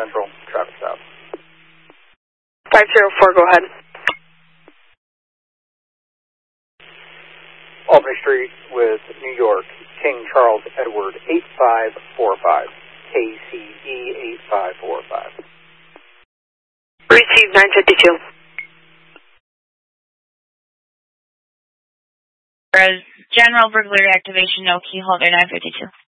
Central, traffic stop. 504, go ahead. Albany Street with New York, King Charles Edward 8545, KCE 8545. Receive 952. General burglary activation, no key holder 952.